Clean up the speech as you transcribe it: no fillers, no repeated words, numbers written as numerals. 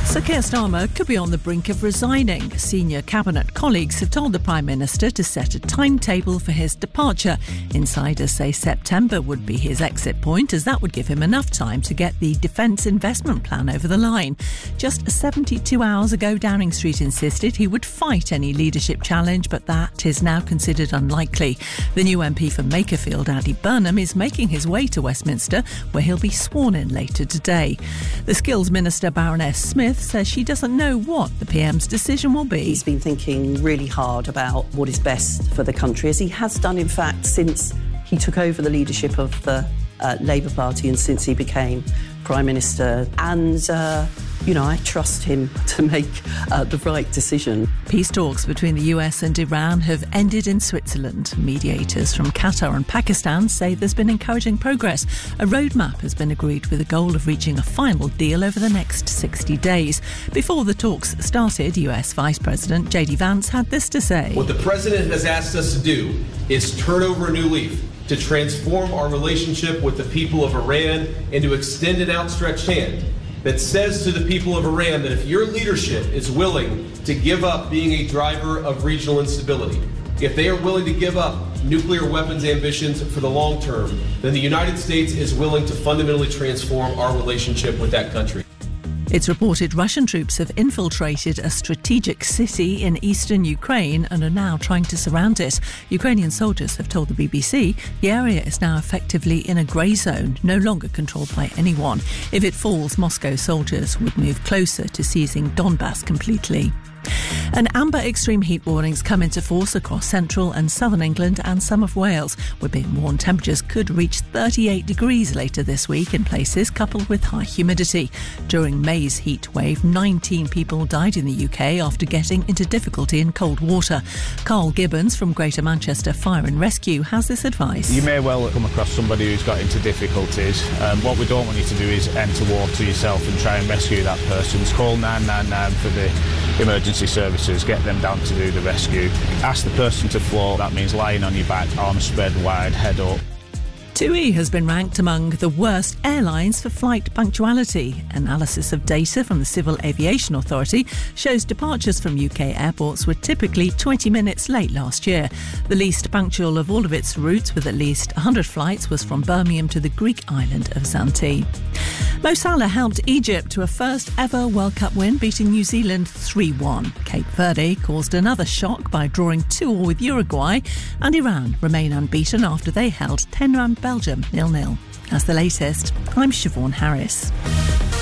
Sir Keir Starmer could be on the brink of resigning. Senior cabinet colleagues have told the Prime Minister to set a timetable for his departure. Insiders say September would be his exit point, as that would give him enough time to get the Defence Investment Plan over the line. Just 72 hours ago, Downing Street insisted he would fight any leadership challenge, but that is now considered unlikely. The new MP for Makerfield, Andy Burnham, is making his way to Westminster, where he'll be sworn in later today. The Skills Minister, Baroness Smith, says she doesn't know what the PM's decision will be. He's been thinking really hard about what is best for the country, as he has done, in fact, since he took over the leadership of the Labour Party and since he became Prime Minister. And, I trust him to make the right decision. Peace talks between the US and Iran have ended in Switzerland. Mediators from Qatar and Pakistan say there's been encouraging progress. A roadmap has been agreed with the goal of reaching a final deal over the next 60 days. Before the talks started, US Vice President J.D. Vance had this to say. What the President has asked us to do is turn over a new leaf, to transform our relationship with the people of Iran and to extend an outstretched hand that says to the people of Iran that if your leadership is willing to give up being a driver of regional instability, if they are willing to give up nuclear weapons ambitions for the long term, then the United States is willing to fundamentally transform our relationship with that country. It's reported Russian troops have infiltrated a strategic city in eastern Ukraine and are now trying to surround it. Ukrainian soldiers have told the BBC the area is now effectively in a grey zone, no longer controlled by anyone. If it falls, Moscow soldiers would move closer to seizing Donbass completely. And amber extreme heat warnings come into force across central and southern England and some of Wales. We're being warned temperatures could reach 38 degrees later this week in places, coupled with high humidity. During May's heat wave, 19 people died in the UK after getting into difficulty in cold water. Carl Gibbons from Greater Manchester Fire and Rescue has this advice. You may well come across somebody who's got into difficulties. What we don't want you to do is enter water yourself and try and rescue that person. Call 999 for the emergency services, get them down to do the rescue. Ask the person to float, that means lying on your back, arms spread wide, head up. TUI has been ranked among the worst airlines for flight punctuality. Analysis of data from the Civil Aviation Authority shows departures from UK airports were typically 20 minutes late last year. The least punctual of all of its routes, with at least 100 flights, was from Birmingham to the Greek island of Zante. Mo Salah helped Egypt to a first ever World Cup win, beating New Zealand 3-1. Cape Verde caused another shock by drawing 2-2 with Uruguay, and Iran remain unbeaten after they held Tehran Belgium 0-0. That's the latest. I'm Siobhan Harris.